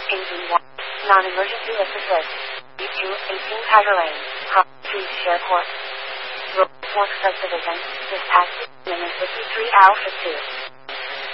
Engine 1. Non-emergency list assist. B2, 18 Tiger Lane. Please share port. Road Fork Subdivision. Dispatch. Minute 53 Alpha 2.